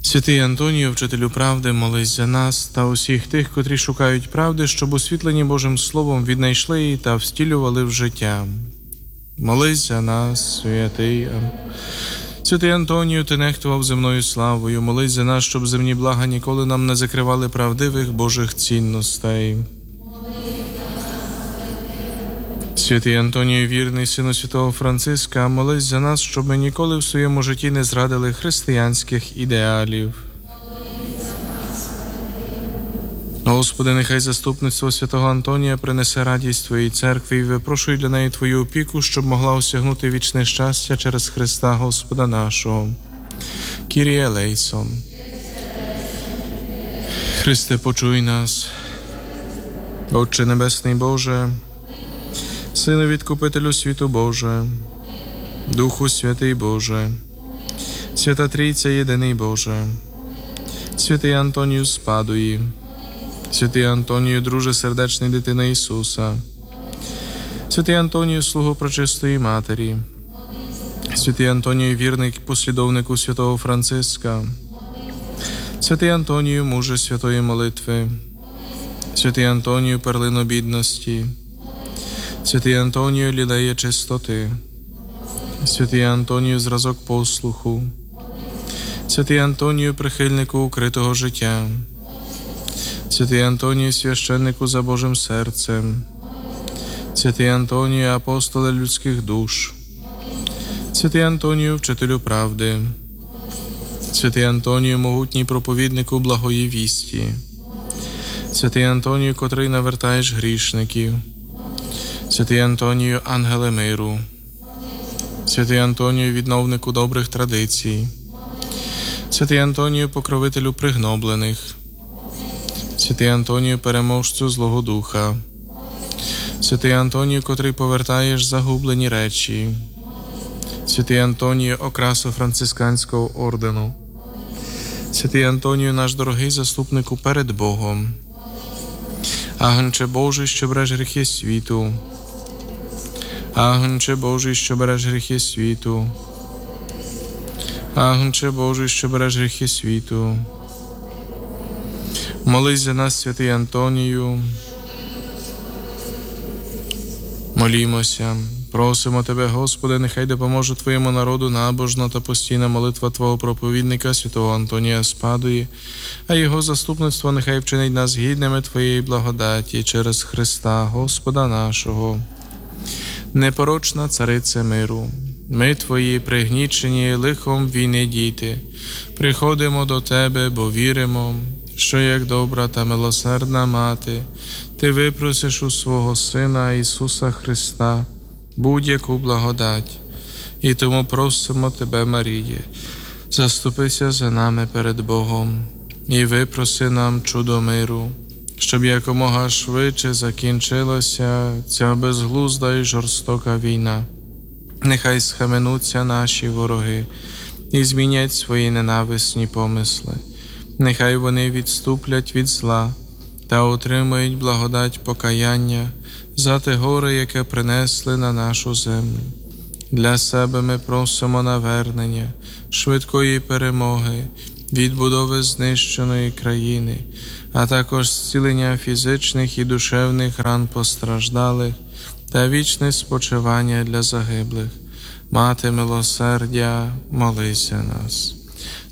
Святий Антонію, вчителю правди, молись за нас та усіх тих, котрі шукають правди, щоб освітлені Божим Словом віднайшли її та встілювали в життя. Молись за нас, святий Святий Антонію, ти нехтував земною славою, молись за нас, щоб земні блага ніколи нам не закривали правдивих Божих цінностей. Святий Антонію, вірний сину святого Франциска, молись за нас, щоб ми ніколи в своєму житті не зрадили християнських ідеалів. Господи, нехай заступництво святого Антонія принесе радість Твоїй церкві і випрошуй для неї Твою опіку, щоб могла осягнути вічне щастя через Христа Господа нашого. Кіріє елейсон. Христе, почуй нас. Отче Небесний Боже, Сину Відкупителю світу Боже, Духу Святий Боже, Свята Трійця єдиний Боже, Святий Антонію з Падуї, Святий Антонію, друже сердечний дитина Ісуса, Святий Антонію, слуго Пречистої Матері, Святий Антонію, вірний послідовнику святого Франциска, Святий Антонію, муже святої молитви, Святий Антонію, перлино бідності, Святий Антонію, лілеє чистоти, Святий Антонію, зразок послуху, Святий Антонію, прихильнику укритого життя, Святий Антонію, священнику за Божим серцем, Святий Антонію, апостоле людських душ, Святий Антонію, вчителю правди, Святий Антонію, могутній проповіднику благої вісті, Святий Антонію, котрий навертаєш грішників, Святий Антонію, ангеле миру, Святий Антонію, відновнику добрих традицій, Святий Антонію, покровителю пригноблених, Святий Антонію, переможцю злого духа, Святий Антонію, котрий повертаєш загублені речі, Святий Антонію, окрасу францисканського ордену, Святий Антонію, наш дорогий заступнику перед Богом, Агнче Божий, що береш гріхи світу, Агнче Божий, що береш гріхи світу, Агнче Божий, що береш гріхи світу. Молись за нас, святий Антонію. Молімося. Просимо Тебе, Господи, нехай допоможе Твоєму народу набожна та постійна молитва Твого проповідника, святого Антонія з Падуї, а його заступництво нехай вчинить нас гідними Твоєї благодаті через Христа, Господа нашого. Непорочна царице миру, ми Твої пригнічені лихом війни діти, приходимо до Тебе, бо віримо, що як добра та милосердна мати, Ти випросиш у свого Сина Ісуса Христа будь-яку благодать. І тому просимо Тебе, Маріє, заступися за нами перед Богом і випроси нам чудо миру, щоб якомога швидше закінчилася ця безглузда і жорстока війна. Нехай схаменуться наші вороги і змінять свої ненависні помисли. Нехай вони відступлять від зла та отримають благодать покаяння за те горе, яке принесли на нашу землю. Для себе ми просимо навернення, швидкої перемоги, відбудови знищеної країни, а також зцілення фізичних і душевних ран постраждалих та вічне спочивання для загиблих. Мати милосердя, молись за нас.